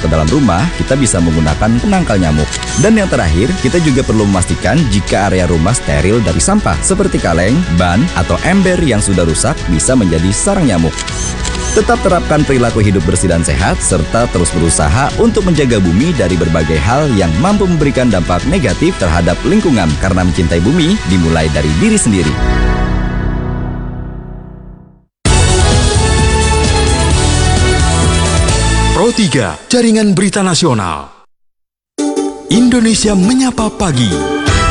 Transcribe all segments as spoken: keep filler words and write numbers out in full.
ke dalam rumah, kita bisa menggunakan penangkal nyamuk. Dan yang terakhir, kita juga perlu memastikan jika area rumah steril dari sampah, seperti kaleng, ban, atau ember yang sudah rusak bisa menjadi sarang nyamuk. Tetap terapkan perilaku hidup bersih dan sehat, serta terus berusaha untuk menjaga bumi dari berbagai hal yang mampu memberikan dampak negatif terhadap lingkungan, karena mencintai bumi dimulai dari diri sendiri. Pro tiga, Jaringan Berita Nasional. Indonesia Menyapa Pagi.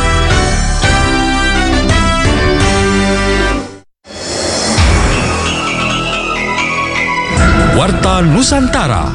Warta Nusantara.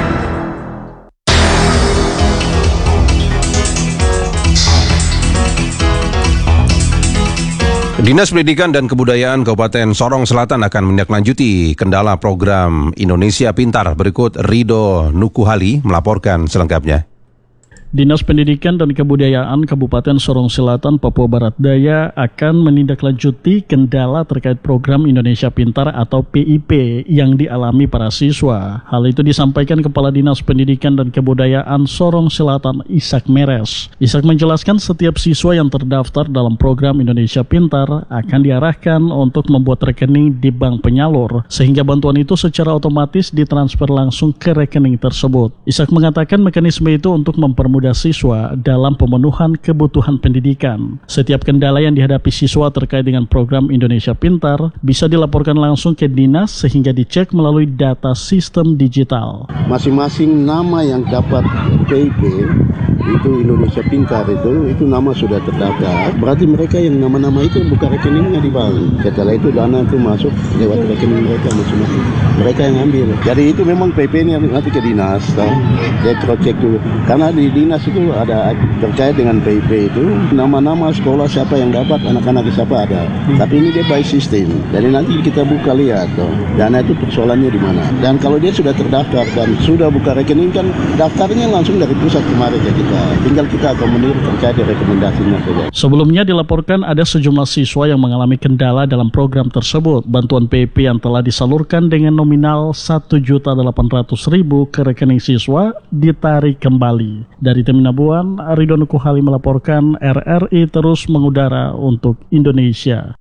Dinas Pendidikan dan Kebudayaan Kabupaten Sorong Selatan akan menindaklanjuti kendala program Indonesia Pintar. Berikut Rido Nukuhali melaporkan selengkapnya. Dinas Pendidikan dan Kebudayaan Kabupaten Sorong Selatan, Papua Barat Daya akan menindaklanjuti kendala terkait program Indonesia Pintar atau P I P yang dialami para siswa. Hal itu disampaikan Kepala Dinas Pendidikan dan Kebudayaan Sorong Selatan, Ishak Meres. Ishak menjelaskan setiap siswa yang terdaftar dalam program Indonesia Pintar akan diarahkan untuk membuat rekening di bank penyalur, sehingga bantuan itu secara otomatis ditransfer langsung ke rekening tersebut. Ishak mengatakan mekanisme itu untuk mempermudah siswa dalam pemenuhan kebutuhan pendidikan. Setiap kendala yang dihadapi siswa terkait dengan program Indonesia Pintar bisa dilaporkan langsung ke dinas sehingga dicek melalui data sistem digital. Masing-masing nama yang dapat P I P itu Indonesia Pintar itu itu nama sudah terdaftar. Berarti mereka yang nama-nama itu buka rekeningnya di bank. Setelah itu dana itu masuk lewat rekening mereka masing-masing. Mereka yang ambil. Jadi itu memang P I P ini nanti ke dinas. Toh. Dia cross-check dulu. Karena di dinas itu ada terkait dengan P I P itu nama-nama sekolah siapa yang dapat, anak-anak siapa ada. Tapi ini dia by system. Jadi nanti kita buka lihat toh. Dana itu persoalannya di mana. Dan kalau dia sudah terdaftar dan sudah buka rekening kan daftarnya langsung dari pusat kemarin ya kita. Tinggal kita akomodir terkait rekomendasinya saja. Sebelumnya dilaporkan ada sejumlah siswa yang mengalami kendala dalam program tersebut. Bantuan P I P yang telah disalurkan dengan nominal satu juta delapan ratus ribu ke rekening siswa ditarik kembali. Dari Teminabuan, Ridho Nukuhali melaporkan. R R I terus mengudara untuk Indonesia.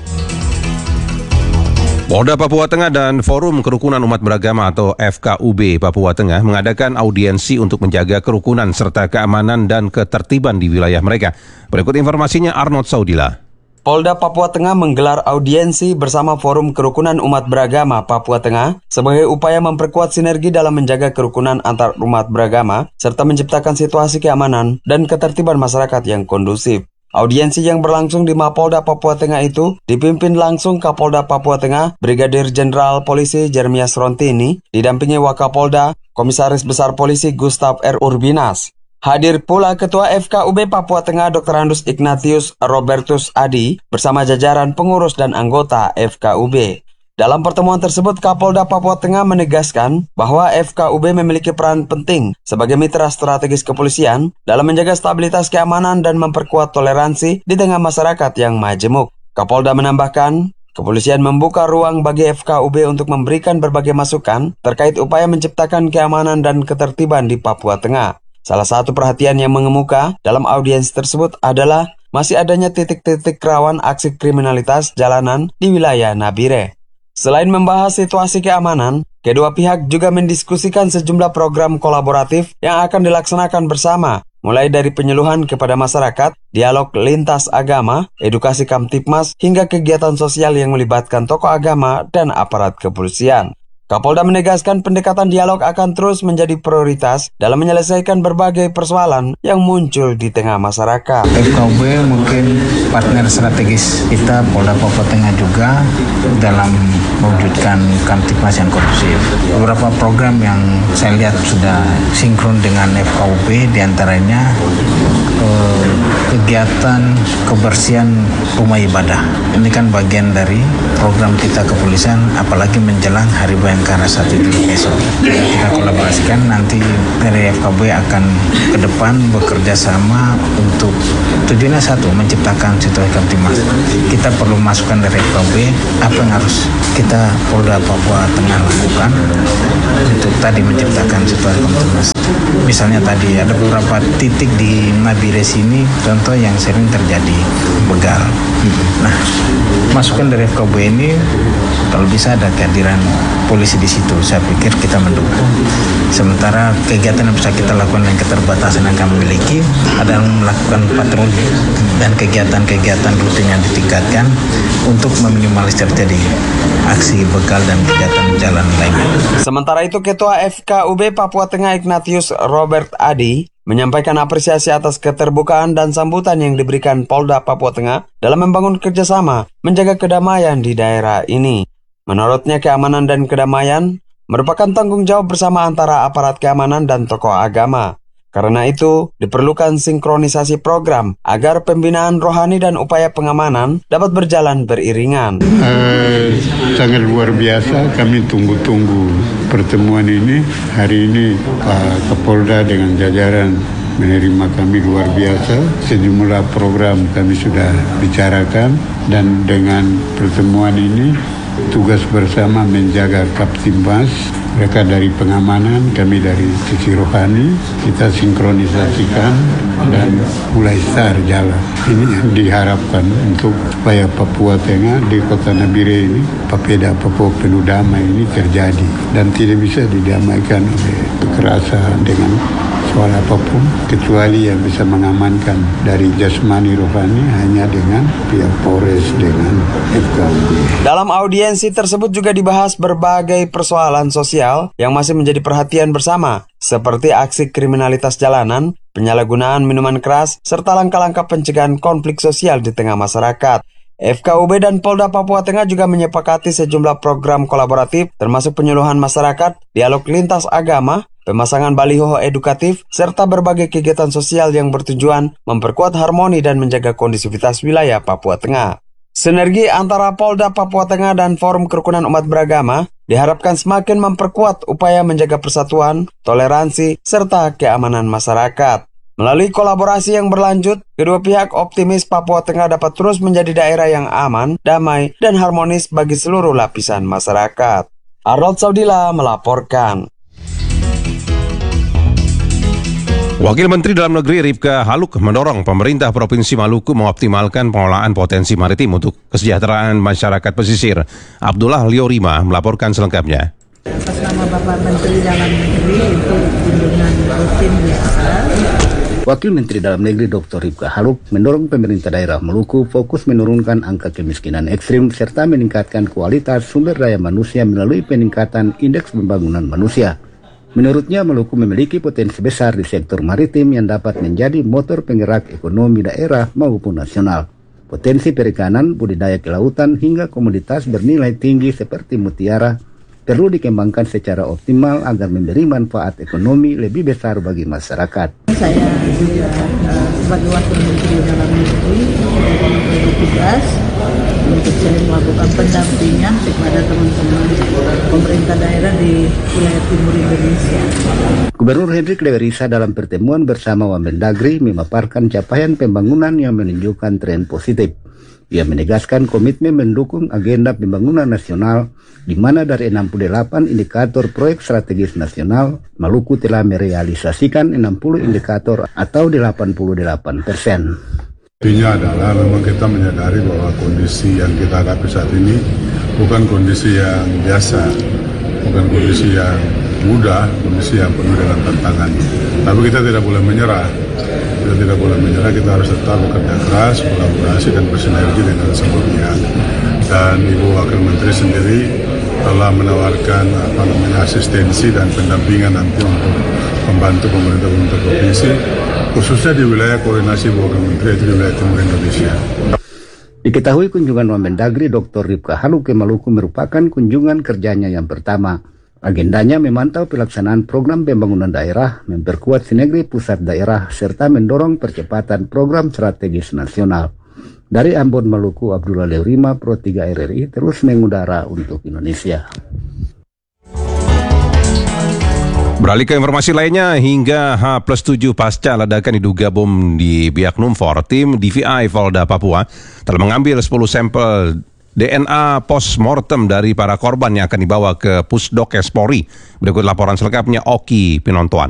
Polda Papua Tengah dan Forum Kerukunan Umat Beragama atau F K U B Papua Tengah mengadakan audiensi untuk menjaga kerukunan serta keamanan dan ketertiban di wilayah mereka. Berikut informasinya Arnold Saudila. Polda Papua Tengah menggelar audiensi bersama Forum Kerukunan Umat Beragama Papua Tengah sebagai upaya memperkuat sinergi dalam menjaga kerukunan antar umat beragama serta menciptakan situasi keamanan dan ketertiban masyarakat yang kondusif. Audiensi yang berlangsung di Mapolda Papua Tengah itu dipimpin langsung Kapolda Papua Tengah, Brigadir Jenderal Polisi Jeremias Rontini, didampingi Wakapolda, Komisaris Besar Polisi Gustav R. Urbinas. Hadir pula Ketua F K U B Papua Tengah Doktor Andus Ignatius Robertus Adi bersama jajaran pengurus dan anggota F K U B. Dalam pertemuan tersebut, Kapolda Papua Tengah menegaskan bahwa F K U B memiliki peran penting sebagai mitra strategis kepolisian dalam menjaga stabilitas keamanan dan memperkuat toleransi di tengah masyarakat yang majemuk. Kapolda menambahkan, kepolisian membuka ruang bagi F K U B untuk memberikan berbagai masukan terkait upaya menciptakan keamanan dan ketertiban di Papua Tengah. Salah satu perhatian yang mengemuka dalam audiensi tersebut adalah masih adanya titik-titik rawan aksi kriminalitas jalanan di wilayah Nabire. Selain membahas situasi keamanan, kedua pihak juga mendiskusikan sejumlah program kolaboratif yang akan dilaksanakan bersama, mulai dari penyuluhan kepada masyarakat, dialog lintas agama, edukasi Kamtipmas, hingga kegiatan sosial yang melibatkan tokoh agama dan aparat kepolisian. Kapolda menegaskan pendekatan dialog akan terus menjadi prioritas dalam menyelesaikan berbagai persoalan yang muncul di tengah masyarakat. F K U B mungkin partner strategis kita, Polda Papua Tengah juga dalam mewujudkan Kamtipmas yang kondusif. Beberapa program yang saya lihat sudah sinkron dengan F K U B, diantaranya eh, kegiatan kebersihan rumah ibadah. Ini kan bagian dari program kita kepolisian, apalagi menjelang Hari Bayangkara satu Juli besok. Kita kolaborasikan, nanti dari F K B akan ke depan bekerja sama untuk tujuannya satu, menciptakan situasi Kamtipmas. Kita perlu masukan dari F K B, apa yang harus kita Polda Papua Tengah lakukan untuk tadi menciptakan situasi Kamtipmas. Misalnya tadi ada beberapa titik di Nabires ini contoh yang sering terjadi begal. Nah, masukan dari F K U B ini kalau bisa ada kehadiran polisi di situ, saya pikir kita mendukung. Sementara kegiatan yang bisa kita lakukan dengan keterbatasan yang kami miliki adalah melakukan patroli dan kegiatan-kegiatan rutin yang ditingkatkan untuk meminimalisir terjadi aksi begal dan kegiatan jalan lainnya. Sementara itu, Ketua F K U B Papua Tengah Ignatius Robert Adi menyampaikan apresiasi atas keterbukaan dan sambutan yang diberikan Polda Papua Tengah dalam membangun kerjasama menjaga kedamaian di daerah ini. Menurutnya, keamanan dan kedamaian merupakan tanggung jawab bersama antara aparat keamanan dan tokoh agama. Karena itu, diperlukan sinkronisasi program agar pembinaan rohani dan upaya pengamanan dapat berjalan beriringan. Uh, sangat luar biasa, kami tunggu-tunggu pertemuan ini. Hari ini Pak Kapolda dengan jajaran menerima kami luar biasa. Sejumlah program kami sudah bicarakan dan dengan pertemuan ini tugas bersama menjaga Kaptimas, mereka dari pengamanan, kami dari sisi rohani, kita sinkronisasikan dan mulai start jalan. Ini yang diharapkan untuk supaya Papua Tengah di kota Nabire ini, Papeda Papua penuh damai ini terjadi dan tidak bisa didamaikan oleh kekerasan dengan soal apapun, kecuali yang bisa mengamankan dari jasmani rohani hanya dengan pihak Polres dengan F K U B. Dalam audiensi tersebut juga dibahas berbagai persoalan sosial yang masih menjadi perhatian bersama, seperti aksi kriminalitas jalanan, penyalahgunaan minuman keras, serta langkah-langkah pencegahan konflik sosial di tengah masyarakat. F K U B dan Polda Papua Tengah juga menyepakati sejumlah program kolaboratif, termasuk penyuluhan masyarakat, dialog lintas agama, pemasangan baliho edukatif, serta berbagai kegiatan sosial yang bertujuan memperkuat harmoni dan menjaga kondusivitas wilayah Papua Tengah. Sinergi antara Polda Papua Tengah dan Forum Kerukunan Umat Beragama diharapkan semakin memperkuat upaya menjaga persatuan, toleransi, serta keamanan masyarakat. Melalui kolaborasi yang berlanjut, kedua pihak optimis Papua Tengah dapat terus menjadi daerah yang aman, damai, dan harmonis bagi seluruh lapisan masyarakat. Arnold Saudila melaporkan. Wakil Menteri Dalam Negeri Ripka Haluk mendorong pemerintah Provinsi Maluku mengoptimalkan pengelolaan potensi maritim untuk kesejahteraan masyarakat pesisir. Abdullah Liorima melaporkan selengkapnya. Atas nama Bapak Menteri Dalam Negeri untuk kunjungan rutin biasa. Wakil Menteri Dalam Negeri Doktor Ripka Haluk mendorong pemerintah daerah Maluku fokus menurunkan angka kemiskinan ekstrim serta meningkatkan kualitas sumber daya manusia melalui peningkatan indeks pembangunan manusia. Menurutnya, Maluku memiliki potensi besar di sektor maritim yang dapat menjadi motor penggerak ekonomi daerah maupun nasional. Potensi perikanan, budidaya kelautan, hingga komoditas bernilai tinggi seperti mutiara perlu dikembangkan secara optimal agar memberi manfaat ekonomi lebih besar bagi masyarakat. Saya juga uh, sebagai Wakil Menteri Dalam Negeri bertugas untuk saya melakukan pendampingan kepada teman-teman pemerintah daerah di wilayah timur Indonesia. Gubernur Hendrik Lewerisa dalam pertemuan bersama Wamendagri memaparkan capaian pembangunan yang menunjukkan tren positif. Ia menegaskan komitmen mendukung agenda pembangunan nasional, di mana dari enam puluh delapan indikator proyek strategis nasional, Maluku telah merealisasikan enam puluh indikator atau delapan puluh delapan persen. Intinya adalah memang kita menyadari bahwa kondisi yang kita hadapi saat ini bukan kondisi yang biasa, bukan kondisi yang mudah, kondisi yang penuh dengan tantangan. Tapi kita tidak boleh menyerah, kita tidak boleh menyerah, kita harus tetap bekerja keras, kolaborasi dan bersinergi dengan semua pihak. Dan Ibu Wakil Menteri sendiri telah menawarkan apa namanya asistensi dan pendampingan nanti untuk membantu pemerintah-pemerintah provinsi, khususnya di wilayah koordinasi Ibu Wakil Menteri itu di wilayah timur Indonesia. Diketahui kunjungan Wamendagri Doktor Ripka Haluk ke Maluku merupakan kunjungan kerjanya yang pertama. Agendanya memantau pelaksanaan program pembangunan daerah, memperkuat sinergi pusat daerah, serta mendorong percepatan program strategis nasional. Dari Ambon, Maluku, Abdullah Leurima, Pro tiga R R I, terus mengudara untuk Indonesia. Beralih ke informasi lainnya, hingga H plus tujuh pasca ledakan diduga bom di Biak Numfor, tim D V I Polda Papua telah mengambil sepuluh sampel D N A post-mortem dari para korban yang akan dibawa ke Pusdokes Polri. Berikut laporan selengkapnya Oki Pinontoan.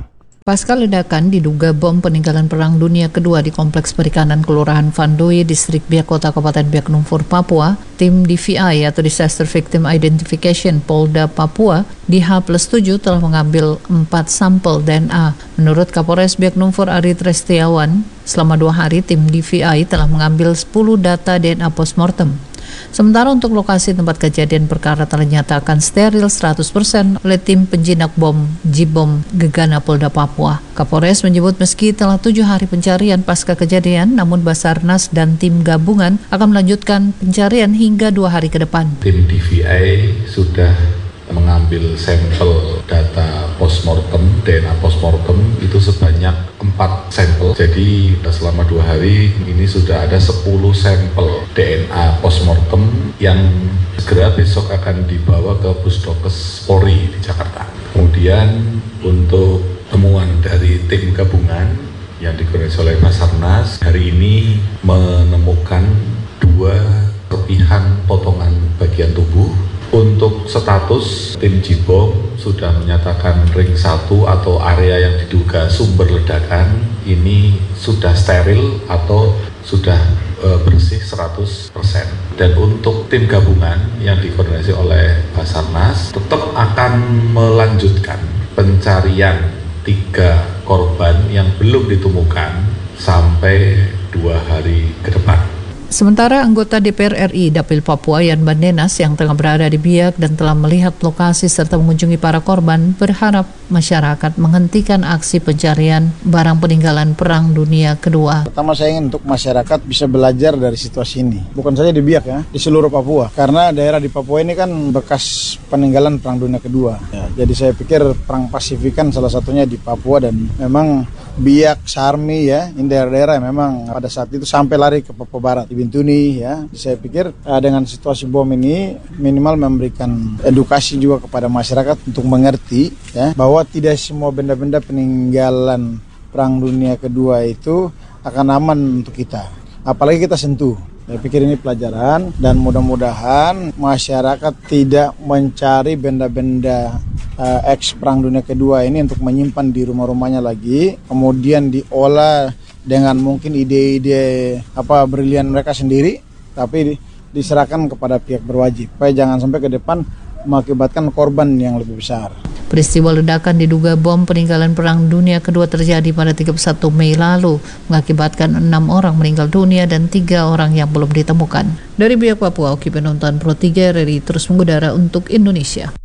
Pasca ledakan diduga bom peninggalan Perang Dunia Kedua di Kompleks Perikanan Kelurahan Vandoye, Distrik Biak Kota Kabupaten Biak Numfor, Papua, tim D V I atau Disaster Victim Identification Polda Papua di H plus tujuh telah mengambil empat sampel D N A. Menurut Kapolres Biak Numfor Ari Trestiawan, selama dua hari tim D V I telah mengambil sepuluh data D N A postmortem. Sementara untuk lokasi tempat kejadian perkara telah dinyatakan steril seratus persen oleh tim penjinak bom Jibom Gegana Polda Papua. Kapolres menyebut meski telah tujuh hari pencarian pasca kejadian, namun Basarnas dan tim gabungan akan melanjutkan pencarian hingga dua hari ke depan. Tim D V I sudah mengambil sampel data postmortem, D N A postmortem itu sebanyak empat sampel. Jadi selama dua hari ini sudah ada sepuluh sampel D N A postmortem yang segera besok akan dibawa ke Pusdokes Polri di Jakarta. Kemudian untuk temuan dari tim gabungan yang dikoordinasi oleh Basarnas hari ini menemukan dua serpihan potongan bagian tubuh. Untuk status, tim Jibom sudah menyatakan ring satu atau area yang diduga sumber ledakan ini sudah steril atau sudah e, bersih seratus persen. Dan untuk tim gabungan yang dikoordinasi oleh Basarnas tetap akan melanjutkan pencarian tiga korban yang belum ditemukan sampai dua hari ke depan. Sementara anggota D P R R I Dapil Papua Yan Bandenas yang tengah berada di Biak dan telah melihat lokasi serta mengunjungi para korban berharap masyarakat menghentikan aksi pencarian barang peninggalan Perang Dunia Kedua. Pertama saya ingin untuk masyarakat bisa belajar dari situasi ini, bukan saja di Biak ya, di seluruh Papua. Karena daerah di Papua ini kan bekas peninggalan Perang Dunia Kedua. Ya, jadi saya pikir Perang Pasifik kan salah satunya di Papua dan memang Biak, Sarmi ya, ini daerah-daerah yang memang pada saat itu sampai lari ke Papua Barat. Bintuni ya, saya pikir uh, dengan situasi bom ini minimal memberikan edukasi juga kepada masyarakat untuk mengerti ya bahwa tidak semua benda-benda peninggalan Perang Dunia Kedua itu akan aman untuk kita, apalagi kita sentuh. Saya pikir ini pelajaran dan mudah-mudahan masyarakat tidak mencari benda-benda uh, ex Perang Dunia Kedua ini untuk menyimpan di rumah-rumahnya lagi, kemudian diolah dengan mungkin ide-ide apa brilian mereka sendiri, tapi diserahkan kepada pihak berwajib, supaya jangan sampai ke depan mengakibatkan korban yang lebih besar. Peristiwa ledakan diduga bom peninggalan Perang Dunia Kedua terjadi pada tiga puluh satu Mei lalu, mengakibatkan enam orang meninggal dunia dan tiga orang yang belum ditemukan. Dari Biak Papua, Oki Penonton Pro tiga R R I terus mengudara untuk Indonesia.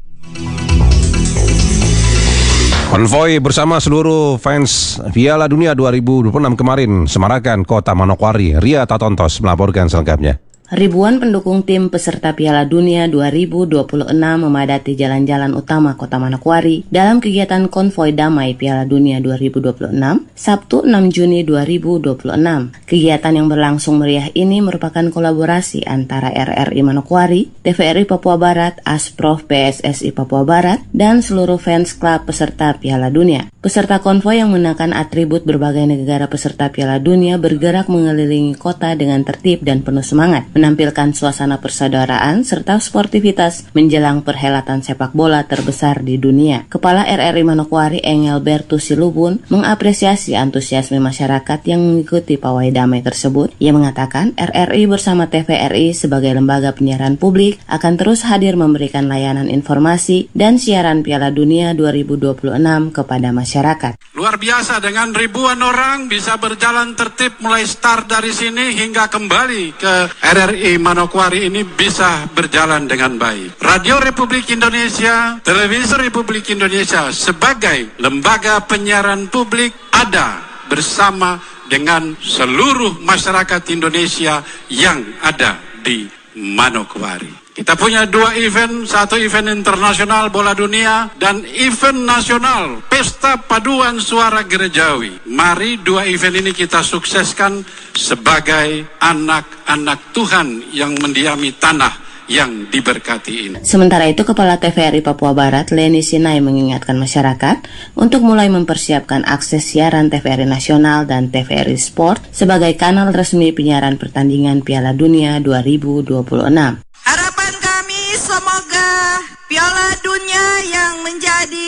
Konvoi bersama seluruh fans Piala Dunia dua ribu dua puluh enam kemarin semarakan Kota Manokwari. Ria Tatontos melaporkan selengkapnya. Ribuan pendukung tim peserta Piala Dunia dua ribu dua puluh enam memadati jalan-jalan utama Kota Manokwari dalam kegiatan konvoi damai Piala Dunia dua ribu dua puluh enam, Sabtu enam Juni dua ribu dua puluh enam. Kegiatan yang berlangsung meriah ini merupakan kolaborasi antara R R I Manokwari, T V R I Papua Barat, Asprof P S S I Papua Barat, dan seluruh fans klub peserta Piala Dunia. Peserta konvoi yang menggunakan atribut berbagai negara peserta Piala Dunia bergerak mengelilingi kota dengan tertib dan penuh semangat, menampilkan suasana persaudaraan serta sportivitas menjelang perhelatan sepak bola terbesar di dunia. Kepala R R I Manokwari Engelbertus Silubun mengapresiasi antusiasme masyarakat yang mengikuti pawai damai tersebut. Ia mengatakan R R I bersama T V R I sebagai lembaga penyiaran publik akan terus hadir memberikan layanan informasi dan siaran Piala Dunia dua ribu dua puluh enam kepada masyarakat. Luar biasa, dengan ribuan orang bisa berjalan tertib mulai start dari sini hingga kembali ke R R I Manokwari ini bisa berjalan dengan baik. Radio Republik Indonesia, Televisi Republik Indonesia sebagai lembaga penyiaran publik ada bersama dengan seluruh masyarakat Indonesia yang ada di Manokwari. Kita punya dua event, satu event internasional bola dunia dan event nasional Pesta Paduan Suara Gerejawi. Mari dua event ini kita sukseskan sebagai anak-anak Tuhan yang mendiami tanah yang diberkati ini. Sementara itu, Kepala T V R I Papua Barat, Leni Sinai, mengingatkan masyarakat untuk mulai mempersiapkan akses siaran T V R I Nasional dan T V R I Sport sebagai kanal resmi penyiaran pertandingan Piala Dunia dua ribu dua puluh enam. Harapan kami semoga Piala Dunia yang menjadi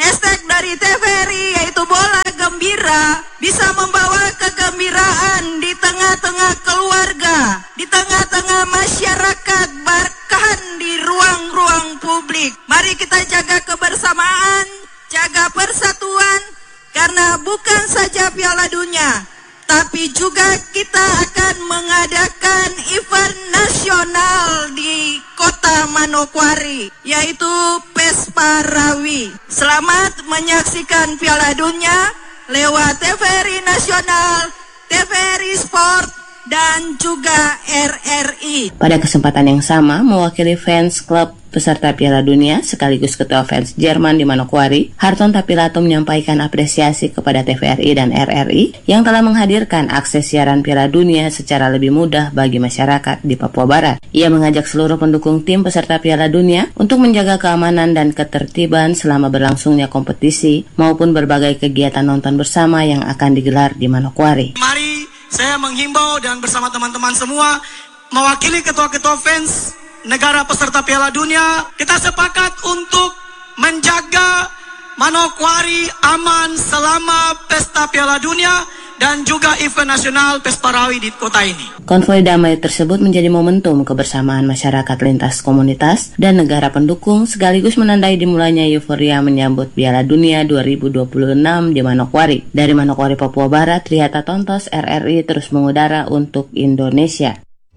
Hashtag dari T V R I yaitu bola gembira bisa membawa kegembiraan di tengah-tengah keluarga, di tengah-tengah masyarakat, bahkan di ruang-ruang publik. Mari kita jaga kebersamaan, jaga persatuan, karena bukan saja Piala Dunia, tapi juga kita akan mengadakan event nasional di Kota Manokwari, yaitu Pespa Rawi. Selamat menyaksikan Piala Dunia lewat T V R I Nasional, T V R I Sport, dan juga R R I. Pada kesempatan yang sama, mewakili fans klub peserta Piala Dunia sekaligus ketua fans Jerman di Manokwari, Harton Tapilato menyampaikan apresiasi kepada T V R I dan R R I yang telah menghadirkan akses siaran Piala Dunia secara lebih mudah bagi masyarakat di Papua Barat. Ia mengajak seluruh pendukung tim peserta Piala Dunia untuk menjaga keamanan dan ketertiban selama berlangsungnya kompetisi maupun berbagai kegiatan nonton bersama yang akan digelar di Manokwari. Mari saya menghimbau dan bersama teman-teman semua mewakili ketua-ketua fans negara peserta Piala Dunia, kita sepakat untuk menjaga Manokwari aman selama pesta Piala Dunia dan juga event nasional Pespa Rawi di kota ini. Konvoi damai tersebut menjadi momentum kebersamaan masyarakat lintas komunitas dan negara pendukung sekaligus menandai dimulainya euforia menyambut Piala Dunia dua ribu dua puluh enam di Manokwari. Dari Manokwari, Papua Barat, Rihata Tontos, R R I terus mengudara untuk Indonesia.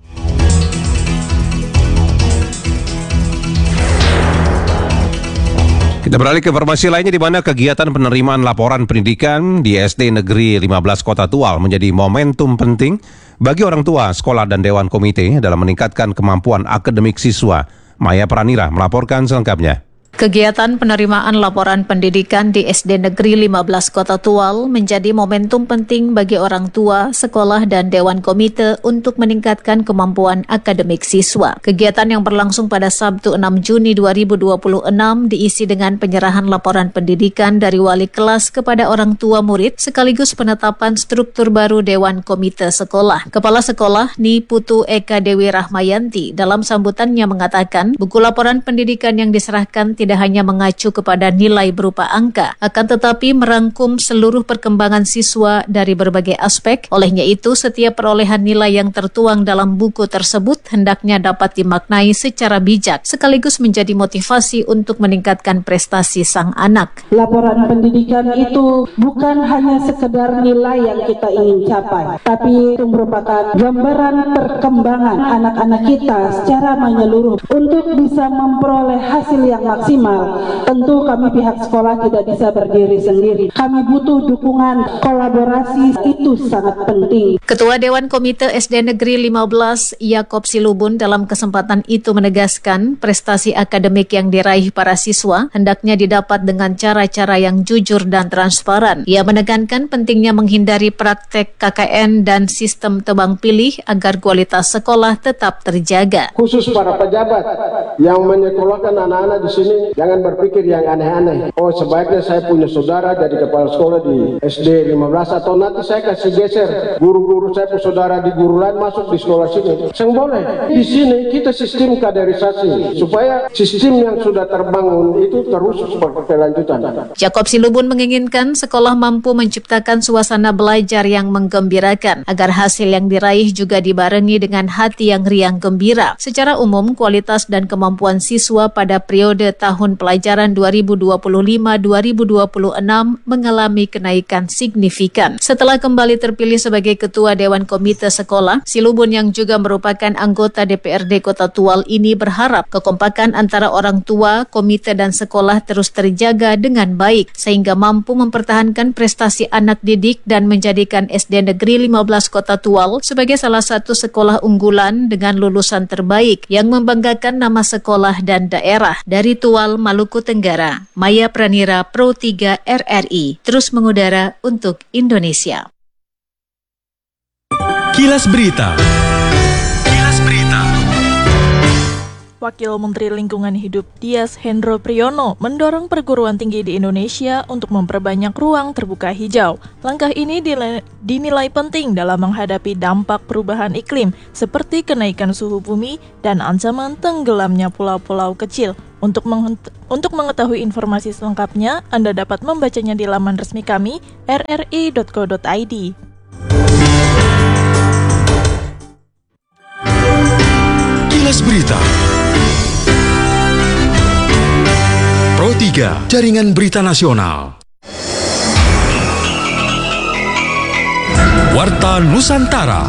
Kita beralih ke informasi lainnya di mana kegiatan penerimaan laporan pendidikan di S D Negeri lima belas Kota Tual menjadi momentum penting bagi orang tua, sekolah, dan Dewan Komite dalam meningkatkan kemampuan akademik siswa. Maya Pranira melaporkan selengkapnya. Kegiatan penerimaan laporan pendidikan di S D Negeri lima belas Kota Tual menjadi momentum penting bagi orang tua, sekolah, dan Dewan Komite untuk meningkatkan kemampuan akademik siswa. Kegiatan yang berlangsung pada Sabtu enam Juni dua ribu dua puluh enam diisi dengan penyerahan laporan pendidikan dari wali kelas kepada orang tua murid sekaligus penetapan struktur baru Dewan Komite Sekolah. Kepala Sekolah Ni Putu Eka Dewi Rahmayanti dalam sambutannya mengatakan buku laporan pendidikan yang diserahkan tidak tidak hanya mengacu kepada nilai berupa angka, akan tetapi merangkum seluruh perkembangan siswa dari berbagai aspek. Olehnya itu, setiap perolehan nilai yang tertuang dalam buku tersebut hendaknya dapat dimaknai secara bijak, sekaligus menjadi motivasi untuk meningkatkan prestasi sang anak. Laporan pendidikan itu bukan hanya sekedar nilai yang kita ingin capai, tapi itu merupakan gambaran perkembangan anak-anak kita secara menyeluruh untuk bisa memperoleh hasil yang maksimal. Tentu kami pihak sekolah tidak bisa berdiri sendiri. Kami butuh dukungan kolaborasi, itu sangat penting. Ketua Dewan Komite S D Negeri lima belas, Yakob Silubun, dalam kesempatan itu menegaskan prestasi akademik yang diraih para siswa hendaknya didapat dengan cara-cara yang jujur dan transparan. Ia menekankan pentingnya menghindari praktek K K N dan sistem tebang pilih agar kualitas sekolah tetap terjaga. Khusus para pejabat yang menyekolahkan anak-anak di sini, jangan berpikir yang aneh-aneh. Oh, sebaiknya saya punya saudara jadi kepala sekolah di S D lima belas, atau nanti saya kasih geser guru-guru saya punya saudara di guru lain masuk di sekolah sini. Yang boleh. Di sini kita sistem kaderisasi supaya sistem yang sudah terbangun itu terus berkelanjutan. Yakob Silubun menginginkan sekolah mampu menciptakan suasana belajar yang menggembirakan agar hasil yang diraih juga dibarengi dengan hati yang riang gembira. Secara umum, kualitas dan kemampuan siswa pada periode tahun pelajaran dua ribu dua puluh lima dua ribu dua puluh enam mengalami kenaikan signifikan. Setelah kembali terpilih sebagai Ketua Dewan Komite Sekolah, Silubun yang juga merupakan anggota D P R D Kota Tual ini berharap kekompakan antara orang tua, komite, dan sekolah terus terjaga dengan baik sehingga mampu mempertahankan prestasi anak didik dan menjadikan S D Negeri lima belas Kota Tual sebagai salah satu sekolah unggulan dengan lulusan terbaik yang membanggakan nama sekolah dan daerah. Dari Tual, Maluku Tenggara, Maya Pranira, Pro tiga R R I, terus mengudara untuk Indonesia. Kilas Berita. Kilas Berita. Wakil Menteri Lingkungan Hidup Dias Hendro Priyono mendorong perguruan tinggi di Indonesia untuk memperbanyak ruang terbuka hijau. Langkah ini dinilai penting dalam menghadapi dampak perubahan iklim seperti kenaikan suhu bumi dan ancaman tenggelamnya pulau-pulau kecil. Untuk, meng- untuk mengetahui informasi selengkapnya, Anda dapat membacanya di laman resmi kami r r i dot co dot i d. Kilas Berita Pro tiga, Jaringan Berita Nasional. Warta Nusantara.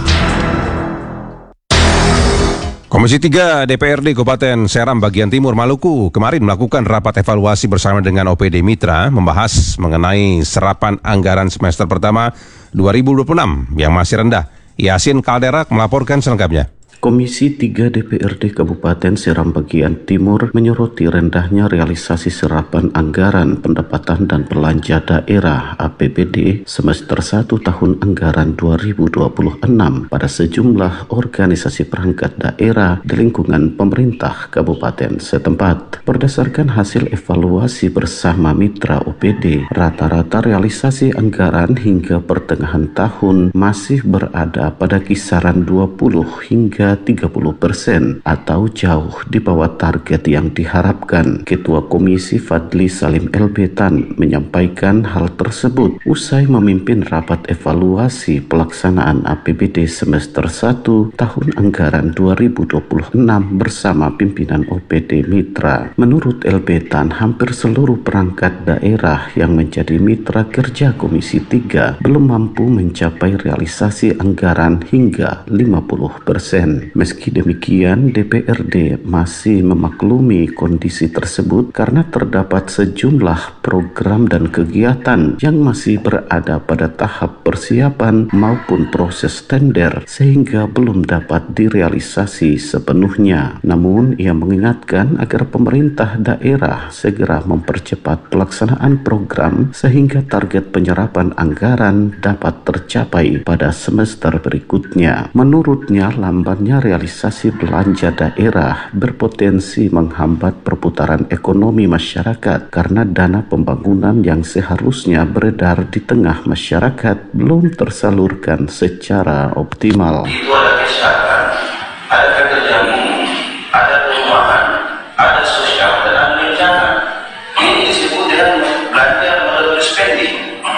Komisi tiga D P R D Kabupaten Seram bagian Timur Maluku kemarin melakukan rapat evaluasi bersama dengan O P D Mitra membahas mengenai serapan anggaran semester pertama dua ribu dua puluh enam yang masih rendah. Yasin Kalderak melaporkan selengkapnya. Komisi tiga D P R D Kabupaten Seram bagian Timur menyoroti rendahnya realisasi serapan anggaran pendapatan dan belanja daerah A P B D semester satu tahun anggaran dua ribu dua puluh enam pada sejumlah organisasi perangkat daerah di lingkungan pemerintah kabupaten setempat. Berdasarkan hasil evaluasi bersama mitra O P D, rata-rata realisasi anggaran hingga pertengahan tahun masih berada pada kisaran dua puluh hingga tiga puluh persen atau jauh di bawah target yang diharapkan. Ketua Komisi Fadli Salim Elbetan menyampaikan hal tersebut usai memimpin rapat evaluasi pelaksanaan A P B D semester satu tahun anggaran dua ribu dua puluh enam bersama pimpinan O P D Mitra. Menurut Elbetan, hampir seluruh perangkat daerah yang menjadi mitra kerja Komisi tiga belum mampu mencapai realisasi anggaran hingga lima puluh persen. Meski demikian, D P R D masih memaklumi kondisi tersebut karena terdapat sejumlah program dan kegiatan yang masih berada pada tahap persiapan maupun proses tender sehingga belum dapat direalisasi sepenuhnya. Namun, ia mengingatkan agar pemerintah daerah segera mempercepat pelaksanaan program sehingga target penyerapan anggaran dapat tercapai pada semester berikutnya. Menurutnya, lambannya realisasi belanja daerah berpotensi menghambat perputaran ekonomi masyarakat karena dana pembangunan yang seharusnya beredar di tengah masyarakat belum tersalurkan secara optimal. Itu ada kesehatan, ada pekerjaan umum, ada perumahan, ada sosial dan ada bencana. Ini disebut dengan belanja melalui spending.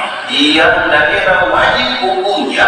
Yang daerah wajib hukumnya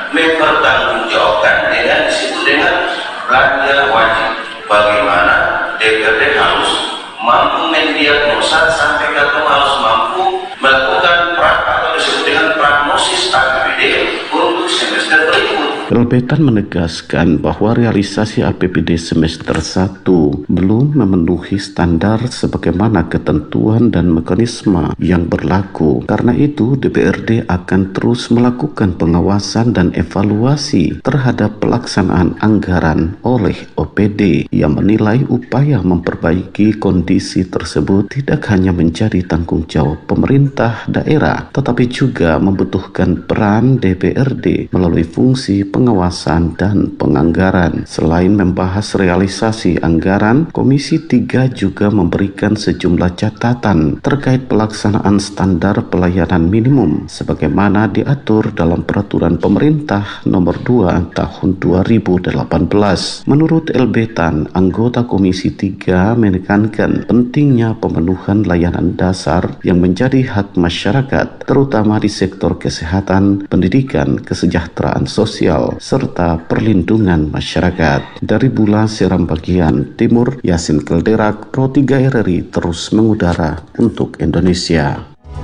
mempertanggungjawabkan dengan disebut dengan belanja wajib. Bagaimana D P R D harus mampu mendiagnosa sampai ketemu harus mampu melakukan pra atau disebut dengan prognosis A P B D untuk semester berikut. Elbetan menegaskan bahwa realisasi A P B D semester satu belum memenuhi standar sebagaimana ketentuan dan mekanisme yang berlaku. Karena itu, D P R D akan terus melakukan pengawasan dan evaluasi terhadap pelaksanaan anggaran oleh O P D yang menilai upaya memperbaiki kondisi tersebut tidak hanya menjadi tanggung jawab pemerintah daerah, tetapi juga membutuhkan peran D P R D melalui fungsi pengawasan dan penganggaran. Selain membahas realisasi anggaran, Komisi tiga juga memberikan sejumlah catatan terkait pelaksanaan standar pelayanan minimum sebagaimana diatur dalam peraturan pemerintah nomor dua tahun dua ribu delapan belas. Menurut Elbetan, anggota Komisi tiga menekankan pentingnya pemenuhan layanan dasar yang menjadi hak masyarakat, terutama di sektor kesehatan, pendidikan, kesejahteraan sosial, serta perlindungan masyarakat. Dari Bula Seram bagian Timur, Yasin Kalderak, Pro tiga R R I terus mengudara untuk Indonesia.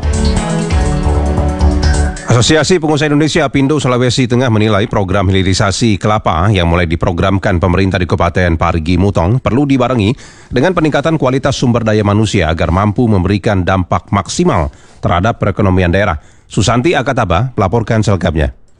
Asosiasi Pengusaha Indonesia Apindo Sulawesi Tengah menilai program hilirisasi kelapa yang mulai diprogramkan pemerintah di Kabupaten Parigi Mutong perlu dibarengi dengan peningkatan kualitas sumber daya manusia agar mampu memberikan dampak maksimal terhadap perekonomian daerah. Susanti Akataba melaporkan selengkapnya.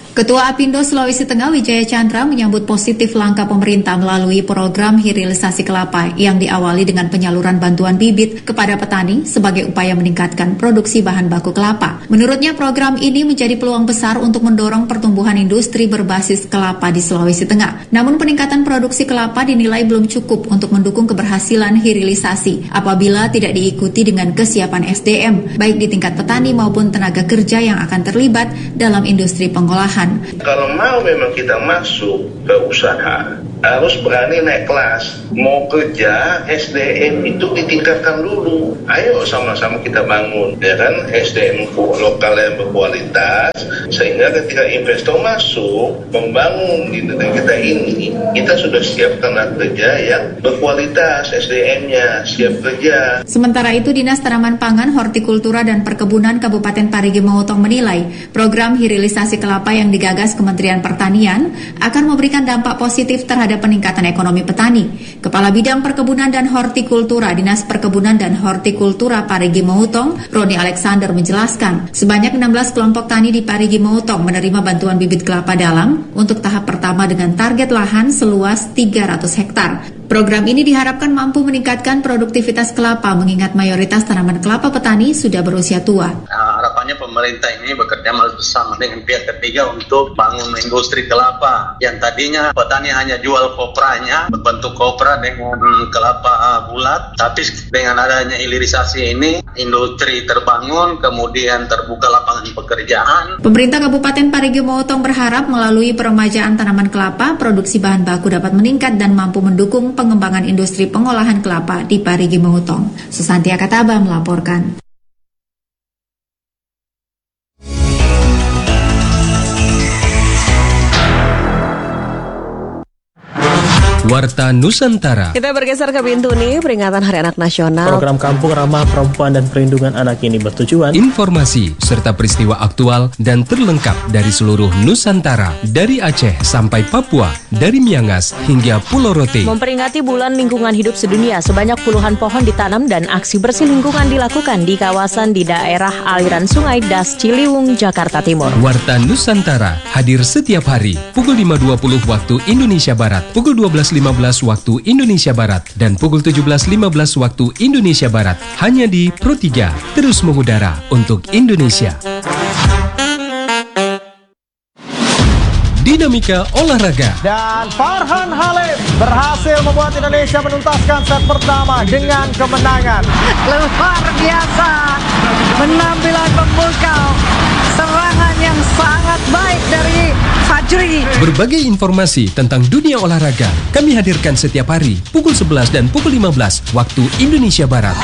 Ketua Apindo Sulawesi Tengah Wijaya Chandra menyambut positif langkah pemerintah melalui program hilirisasi kelapa yang diawali dengan penyaluran bantuan bibit kepada petani sebagai upaya meningkatkan produksi bahan baku kelapa. Menurutnya program ini menjadi peluang besar untuk mendorong pertumbuhan industri berbasis kelapa di Sulawesi Tengah. Namun peningkatan produksi kelapa dinilai belum cukup untuk mendukung keberhasilan hilirisasi apabila tidak diikuti dengan kesiapan S D M, baik di tingkat petani maupun tenaga kerja yang akan terlibat dalam industri pengolahan. Kalau mau memang kita masuk ke usaha, harus berani naik kelas. Mau kerja, S D M itu ditingkatkan dulu. Ayo sama-sama kita bangun, ya kan, S D M lokal yang berkualitas, sehingga ketika investor masuk membangun di negara kita ini, kita sudah siap tenaga kerja yang berkualitas, S D M-nya siap kerja. Sementara itu, Dinas Tanaman Pangan, Hortikultura dan Perkebunan Kabupaten Parigi Motong menilai program hilirisasi kelapa yang digagas Kementerian Pertanian akan memberikan dampak positif terhadap peningkatan ekonomi petani. Kepala Bidang Perkebunan dan Hortikultura Dinas Perkebunan dan Hortikultura Parigi Motong, Roni Alexander menjelaskan, sebanyak enam belas kelompok tani di Parigi Motong menerima bantuan bibit kelapa dalam untuk tahap pertama dengan target lahan seluas tiga ratus hektar. Program ini diharapkan mampu meningkatkan produktivitas kelapa mengingat mayoritas tanaman kelapa petani sudah berusia tua. Nah, harapannya pemerintah ini bekerja bersama dengan pihak ketiga untuk bangun industri kelapa yang tadinya petani hanya jual kopranya berbentuk kopra dengan kelapa bulat, tapi dengan adanya hilirisasi ini industri terbangun, kemudian terbuka lapangan pekerjaan. Pemerintah Kabupaten Parigi Motong berharap melalui peremajaan tanaman kelapa, produksi bahan baku dapat meningkat dan mampu mendukung pengembangan industri pengolahan kelapa di Parigi Motong. Susanti Akataba melaporkan. Warta Nusantara. Kita bergeser ke Bintuni, peringatan Hari Anak Nasional. Program Kampung Ramah Perempuan dan Perlindungan Anak ini bertujuan informasi serta peristiwa aktual dan terlengkap dari seluruh Nusantara, dari Aceh sampai Papua, dari Miangas hingga Pulau Rote. Memperingati Bulan Lingkungan Hidup Sedunia, sebanyak puluhan pohon ditanam dan aksi bersih lingkungan dilakukan di kawasan di daerah aliran Sungai Das Ciliwung, Jakarta Timur. Warta Nusantara hadir setiap hari pukul lima dua puluh waktu Indonesia Barat, pukul dua belas lima belas waktu Indonesia Barat, dan pukul tujuh belas lima belas waktu Indonesia Barat, hanya di Pro tiga, terus mengudara untuk Indonesia. Dinamika olahraga. Dan Farhan Halim berhasil membuat Indonesia menuntaskan set pertama dengan kemenangan. Luar biasa, penampilan memukau, serangan yang sangat baik dari Fajri. Berbagai informasi tentang dunia olahraga kami hadirkan setiap hari pukul sebelas dan pukul lima belas waktu Indonesia Barat.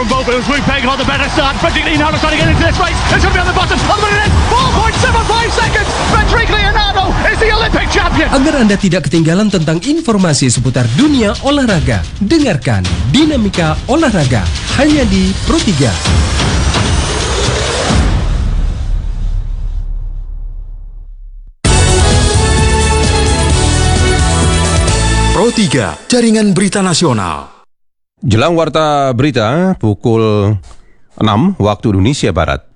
Agar Anda tidak ketinggalan tentang informasi seputar dunia olahraga, dengarkan Dinamika Olahraga hanya di Pro tiga. Pro tiga, Jaringan Berita Nasional. Jelang warta berita pukul enam waktu Indonesia Barat.